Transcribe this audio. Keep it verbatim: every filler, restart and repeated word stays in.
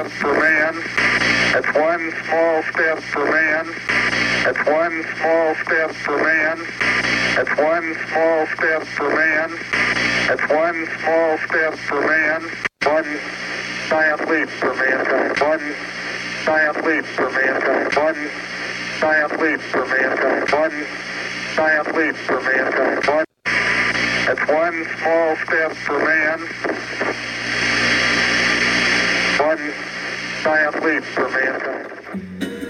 step for man. That's one small step for man. That's one small step for man. That's one small step for man. That's one small step for man. One giant leap for mankind. One giant leap for mankind. One giant leap for mankind. One giant leap for mankind. One. That's one small step for man. One giant leap for mankind.